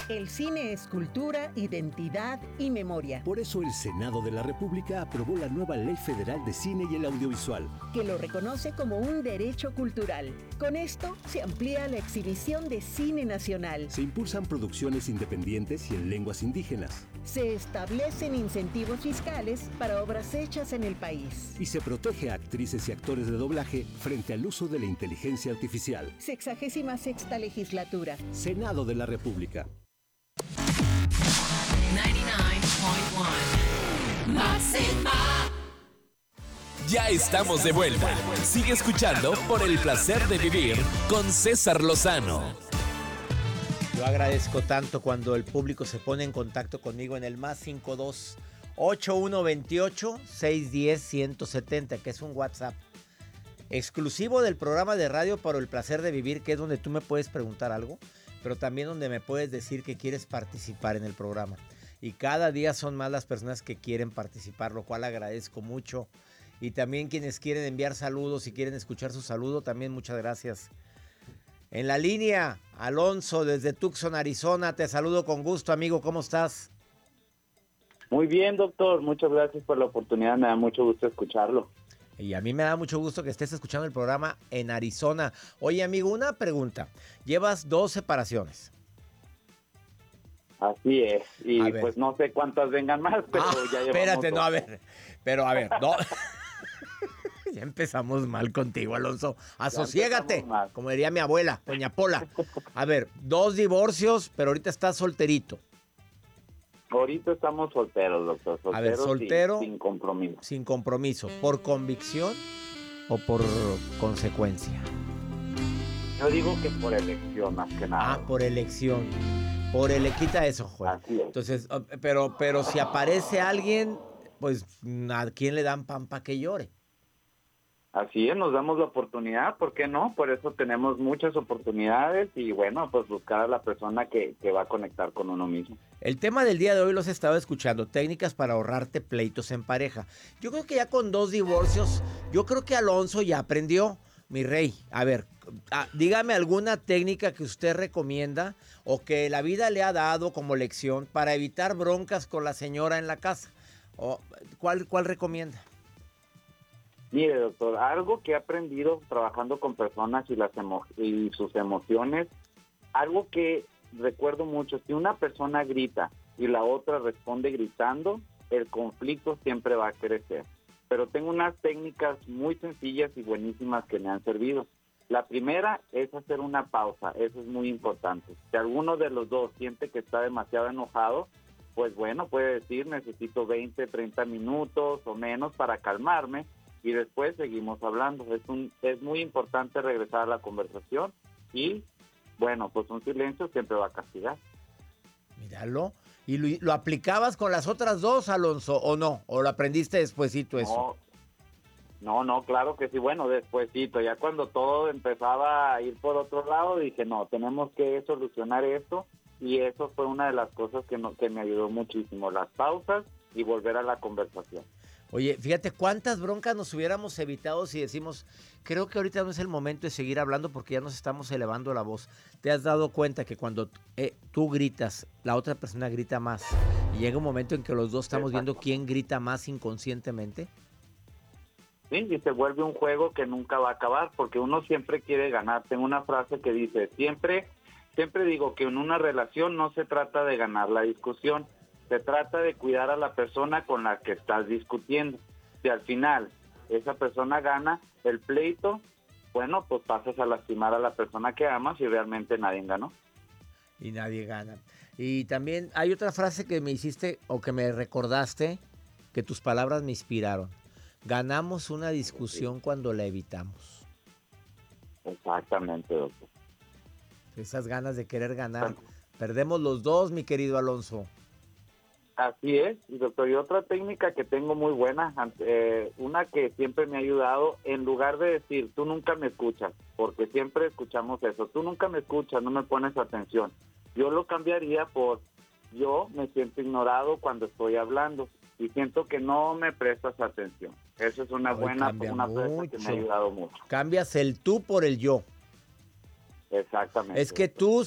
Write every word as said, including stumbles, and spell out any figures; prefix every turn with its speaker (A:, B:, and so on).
A: El cine es cultura, identidad y memoria.
B: Por eso el Senado de la República aprobó la nueva Ley Federal de Cine y el Audiovisual,
A: que lo reconoce como un derecho cultural. Con esto se amplía la exhibición de cine nacional.
B: Se impulsan producciones independientes y en lenguas indígenas.
A: Se establecen incentivos fiscales para obras hechas en el país.
B: Y se protege a actrices y actores de doblaje frente al uso de la inteligencia artificial.
A: Sexagésima sexta legislatura.
B: Senado de la República.
C: noventa y nueve punto uno Máxima.
D: Ya estamos de vuelta. Sigue escuchando Por el Placer de Vivir con César Lozano.
E: Yo agradezco tanto cuando el público se pone en contacto conmigo en el más cinco dos ocho uno dos ocho seis uno cero uno siete cero, que es un WhatsApp exclusivo del programa de radio Por el Placer de Vivir, que es donde tú me puedes preguntar algo, pero también donde me puedes decir que quieres participar en el programa. Y cada día son más las personas que quieren participar, lo cual agradezco mucho. Y también quienes quieren enviar saludos y quieren escuchar su saludo, también muchas gracias. En la línea, Alonso desde Tucson, Arizona. Te saludo con gusto, amigo. ¿Cómo estás?
F: Muy bien, doctor. Muchas gracias por la oportunidad. Me da mucho gusto escucharlo.
E: Y a mí me da mucho gusto que estés escuchando el programa en Arizona. Oye, amigo, una pregunta. Llevas dos separaciones.
F: Así es. Y pues no sé cuántas vengan más, pero
E: ah,
F: ya llevamos...
E: Espérate, no, a ver. Pero a ver, no... Ya empezamos mal contigo, Alonso. Asociégate, como diría mi abuela, doña Pola. A ver, dos divorcios, pero ahorita estás solterito.
F: Ahorita estamos solteros, doctor. Solteros,
E: a ver, soltero.
F: Sin, sin compromiso.
E: Sin compromiso. ¿Por convicción o por consecuencia?
F: Yo digo que por elección, más que nada.
E: Ah, por elección. Por ele... Quita eso, juez.
F: Así es.
E: Entonces, pero, pero si aparece alguien, pues, ¿a quién le dan pan para que llore?
F: Así es, nos damos la oportunidad, ¿por qué no? Por eso tenemos muchas oportunidades y bueno, pues buscar a la persona que, que va a conectar con uno mismo.
E: El tema del día de hoy los he estado escuchando, técnicas para ahorrarte pleitos en pareja. Yo creo que ya con dos divorcios, yo creo que Alonso ya aprendió, mi rey. A ver, a, dígame alguna técnica que usted recomienda o que la vida le ha dado como lección para evitar broncas con la señora en la casa. O, ¿cuál, cuál recomienda?
F: Mire, doctor, algo que he aprendido trabajando con personas y, las emo- y sus emociones, algo que recuerdo mucho, si una persona grita y la otra responde gritando, el conflicto siempre va a crecer. Pero tengo unas técnicas muy sencillas y buenísimas que me han servido. La primera es hacer una pausa, eso es muy importante. Si alguno de los dos siente que está demasiado enojado, pues bueno, puede decir, necesito veinte, treinta minutos o menos para calmarme, y después seguimos hablando. Es un es muy importante regresar a la conversación y, bueno, pues un silencio siempre va a castigar.
E: Míralo. ¿Y lo, lo aplicabas con las otras dos, Alonso, o no? ¿O lo aprendiste despuesito eso?
F: No, no, no, claro que sí. Bueno, despuesito, ya cuando todo empezaba a ir por otro lado, dije, no, tenemos que solucionar esto. Y eso fue una de las cosas que, no, que me ayudó muchísimo, las pausas y volver a la conversación.
E: Oye, fíjate cuántas broncas nos hubiéramos evitado si decimos, creo que ahorita no es el momento de seguir hablando porque ya nos estamos elevando la voz. ¿Te has dado cuenta que cuando eh, tú gritas, la otra persona grita más? Y llega un momento en que los dos estamos
F: Exacto.
E: viendo quién grita más inconscientemente.
F: Sí, y se vuelve un juego que nunca va a acabar porque uno siempre quiere ganar. Tengo una frase que dice, siempre, siempre digo que en una relación no se trata de ganar la discusión, se trata de cuidar a la persona con la que estás discutiendo. Si al final esa persona gana el pleito, bueno, pues pasas a lastimar a la persona que amas y realmente nadie ganó.
E: Y nadie gana. Y también hay otra frase que me hiciste o que me recordaste, que tus palabras me inspiraron. Ganamos una discusión cuando la evitamos.
F: Exactamente, doctor.
E: Esas ganas de querer ganar. Perdemos los dos, mi querido Alonso.
F: Así es, y doctor, y otra técnica que tengo muy buena, eh, una que siempre me ha ayudado, en lugar de decir, tú nunca me escuchas, porque siempre escuchamos eso, tú nunca me escuchas, no me pones atención, yo lo cambiaría por, yo me siento ignorado cuando estoy hablando, y siento que no me prestas atención. Esa es una
E: Hoy
F: buena una frase que me ha ayudado mucho.
E: Cambias el tú por el yo.
F: Exactamente.
E: Es que tú